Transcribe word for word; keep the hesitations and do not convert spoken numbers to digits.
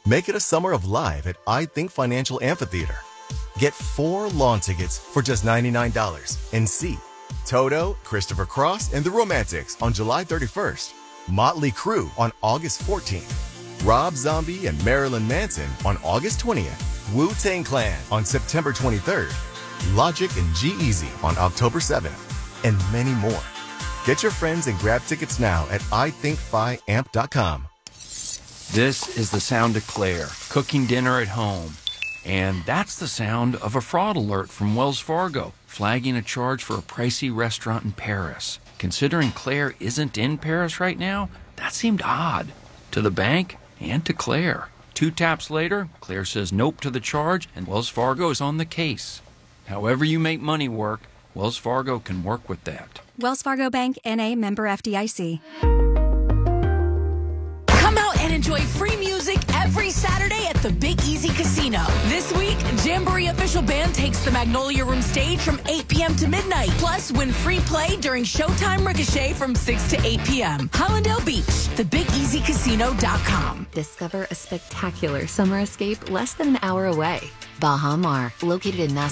Make it a summer of live at I Think Financial Amphitheater. Get four lawn tickets for just ninety-nine dollars and see Toto, Christopher Cross, and the Romantics on July thirty-first. Motley Crue on August fourteenth. Rob Zombie and Marilyn Manson on August twentieth. Wu-Tang Clan on September twenty-third. Logic and G-Eazy on October seventh. And many more. Get your friends and grab tickets now at I think fi amp dot com. This is the sound of Claire, cooking dinner at home. And that's the sound of a fraud alert from Wells Fargo, flagging a charge for a pricey restaurant in Paris. Considering Claire isn't in Paris right now, that seemed odd. To the bank and to Claire. Two taps later, Claire says nope to the charge, and Wells Fargo is on the case. However you make money work, Wells Fargo can work with that. Wells Fargo Bank, N A, member F D I C. Come out and enjoy free music every Saturday at the Big Easy Casino. This week, Jamboree official band takes the Magnolia Room stage from eight p.m. to midnight. Plus, win free play during Showtime Ricochet from six to eight p.m. Hollandale Beach, the big easy casino dot com. Discover a spectacular summer escape less than an hour away. Baha Mar, located in Nassau